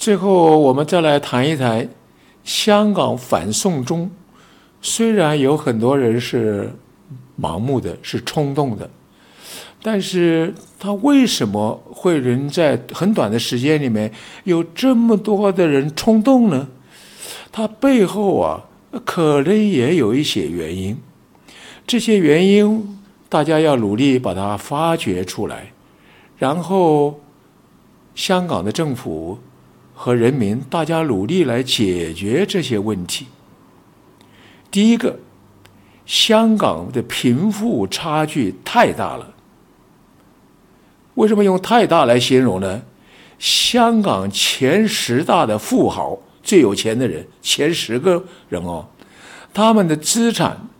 最后，我们再来谈一谈香港反送中。虽然有很多人是盲目的，是冲动的，但是他为什么会人在很短的时间里面有这么多的人冲动呢？他背后可能也有一些原因。这些原因大家要努力把它发掘出来，然后香港的政府和人民大家努力来解决这些问题。第一个，香港的贫富差距太大了。为什么用太大来形容呢？香港前10大的富豪，最有钱的人，前10个人他们的资产